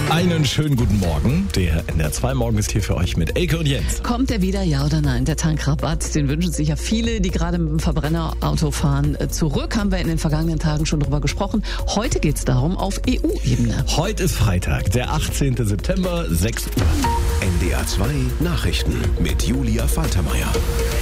Einen schönen guten Morgen. Der NDR 2 Morgen ist hier für euch mit Elke und Jens. Kommt er wieder, ja oder nein? Der Tankrabatt, den wünschen sich ja viele, die gerade mit dem Verbrennerauto fahren. Zurück haben wir in den vergangenen Tagen schon drüber gesprochen. Heute geht's darum auf EU-Ebene. Heute ist Freitag, der 18. September, 6 Uhr. NDR 2 Nachrichten mit Julia Faltermeier.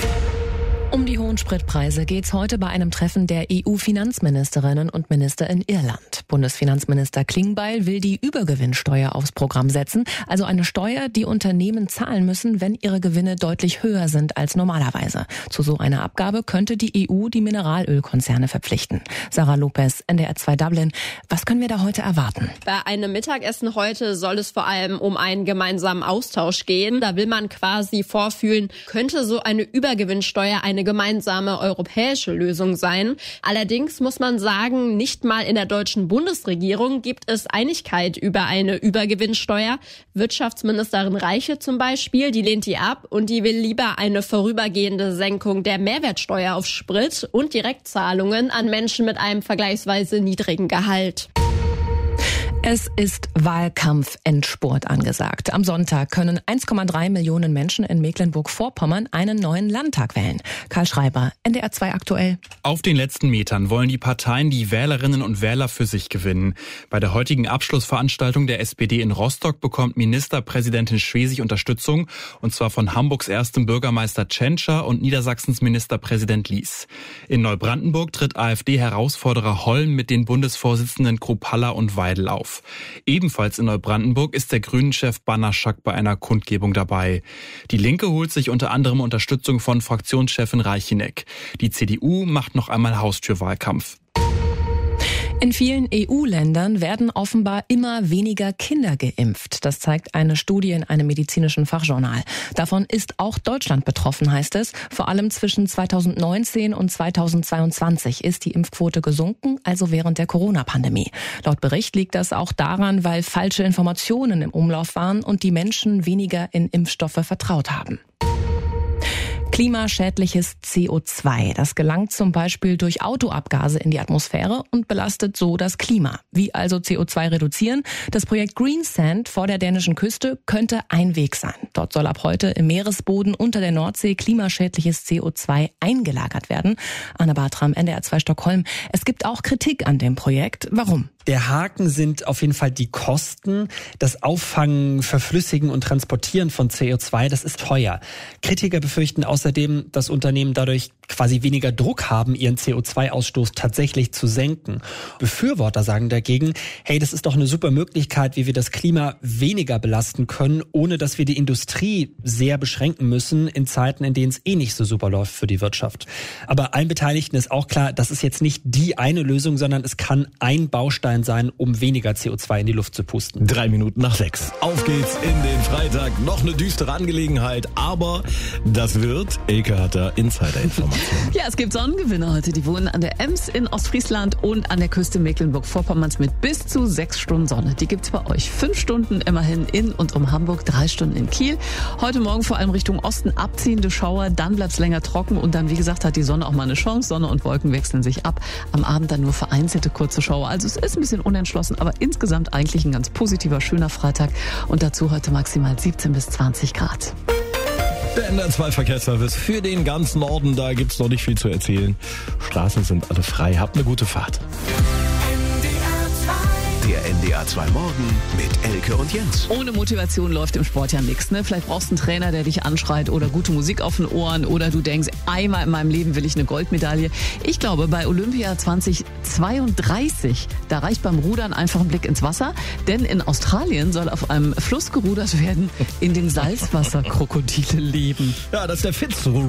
Um die hohen Spritpreise geht's heute bei einem Treffen der EU-Finanzministerinnen und Minister in Irland. Bundesfinanzminister Klingbeil will die Übergewinnsteuer aufs Programm setzen, also eine Steuer, die Unternehmen zahlen müssen, wenn ihre Gewinne deutlich höher sind als normalerweise. Zu so einer Abgabe könnte die EU die Mineralölkonzerne verpflichten. Sarah Lopez, NDR 2 Dublin. Was können wir da heute erwarten? Bei einem Mittagessen heute soll es vor allem um einen gemeinsamen Austausch gehen. Da will man quasi vorfühlen, könnte so eine Übergewinnsteuer eine gemeinsame europäische Lösung sein. Allerdings muss man sagen, nicht mal in der deutschen Bundesregierung gibt es Einigkeit über eine Übergewinnsteuer. Wirtschaftsministerin Reiche zum Beispiel, die lehnt die ab und die will lieber eine vorübergehende Senkung der Mehrwertsteuer auf Sprit und Direktzahlungen an Menschen mit einem vergleichsweise niedrigen Gehalt. Es ist Wahlkampf-Endspurt angesagt. Am Sonntag können 1,3 Millionen Menschen in Mecklenburg-Vorpommern einen neuen Landtag wählen. Karl Schreiber, NDR 2 aktuell. Auf den letzten Metern wollen die Parteien die Wählerinnen und Wähler für sich gewinnen. Bei der heutigen Abschlussveranstaltung der SPD in Rostock bekommt Ministerpräsidentin Schwesig Unterstützung, und zwar von Hamburgs erstem Bürgermeister Tschentscher und Niedersachsens Ministerpräsident Lies. In Neubrandenburg tritt AfD-Herausforderer Holm mit den Bundesvorsitzenden Kruppalla und Weidel auf. Ebenfalls in Neubrandenburg ist der Grünen-Chef Banaschak bei einer Kundgebung dabei. Die Linke holt sich unter anderem Unterstützung von Fraktionschefin Reicheneck. Die CDU macht noch einmal Haustürwahlkampf. In vielen EU-Ländern werden offenbar immer weniger Kinder geimpft. Das zeigt eine Studie in einem medizinischen Fachjournal. Davon ist auch Deutschland betroffen, heißt es. Vor allem zwischen 2019 und 2022 ist die Impfquote gesunken, also während der Corona-Pandemie. Laut Bericht liegt das auch daran, weil falsche Informationen im Umlauf waren und die Menschen weniger in Impfstoffe vertraut haben. Klimaschädliches CO2. Das gelangt zum Beispiel durch Autoabgase in die Atmosphäre und belastet so das Klima. Wie also CO2 reduzieren? Das Projekt Greensand vor der dänischen Küste könnte ein Weg sein. Dort soll ab heute im Meeresboden unter der Nordsee klimaschädliches CO2 eingelagert werden. Anna Bartram, NDR 2 Stockholm. Es gibt auch Kritik an dem Projekt. Warum? Der Haken sind auf jeden Fall die Kosten. Das Auffangen, Verflüssigen und Transportieren von CO2, das ist teuer. Kritiker befürchten außerdem, dass Unternehmen dadurch quasi weniger Druck haben, ihren CO2-Ausstoß tatsächlich zu senken. Befürworter sagen dagegen, hey, das ist doch eine super Möglichkeit, wie wir das Klima weniger belasten können, ohne dass wir die Industrie sehr beschränken müssen in Zeiten, in denen es nicht so super läuft für die Wirtschaft. Aber allen Beteiligten ist auch klar, das ist jetzt nicht die eine Lösung, sondern es kann ein Baustein sein, um weniger CO2 in die Luft zu pusten. 3 Minuten nach 6. Auf geht's in den Freitag. Noch eine düstere Angelegenheit, aber das wird. Elke hat da Insider-Informationen. Ja, es gibt Sonnengewinner heute. Die wohnen an der Ems in Ostfriesland und an der Küste Mecklenburg-Vorpommerns mit bis zu 6 Stunden Sonne. Die gibt's bei euch. 5 Stunden immerhin in und um Hamburg, 3 Stunden in Kiel. Heute Morgen vor allem Richtung Osten abziehende Schauer, dann bleibt's länger trocken und dann, wie gesagt, hat die Sonne auch mal eine Chance. Sonne und Wolken wechseln sich ab. Am Abend dann nur vereinzelte kurze Schauer. Also es ist ein bisschen unentschlossen, aber insgesamt eigentlich ein ganz positiver, schöner Freitag. Und dazu heute maximal 17 bis 20 Grad. Der NDR 2 Verkehrsservice für den ganzen Norden, da gibt's noch nicht viel zu erzählen. Straßen sind alle frei. Habt eine gute Fahrt. Der NDR 2 Morgen mit Elke und Jens. Ohne Motivation läuft im Sport ja nichts, ne? Vielleicht brauchst du einen Trainer, der dich anschreit oder gute Musik auf den Ohren oder du denkst, einmal in meinem Leben will ich eine Goldmedaille. Ich glaube, bei Olympia 2032, da reicht beim Rudern einfach ein Blick ins Wasser, denn in Australien soll auf einem Fluss gerudert werden, in dem Salzwasserkrokodile leben. Ja, das ist der Fitzroy.